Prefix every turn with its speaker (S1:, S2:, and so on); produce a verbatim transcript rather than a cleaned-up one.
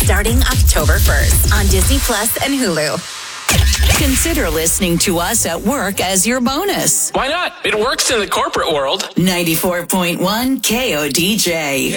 S1: starting October first on Disney Plus and Hulu.
S2: Consider listening to us at work as your bonus.
S3: Why not? It works in the corporate world.
S2: ninety-four point one K O D J.